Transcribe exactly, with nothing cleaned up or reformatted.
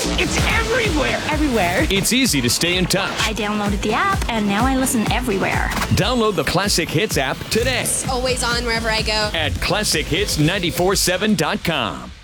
It's everywhere. Everywhere. It's easy to stay in touch. I downloaded the app, and now I listen everywhere. Download the Classic Hits app today It's always on wherever I go. at classic hits nine four seven dot com.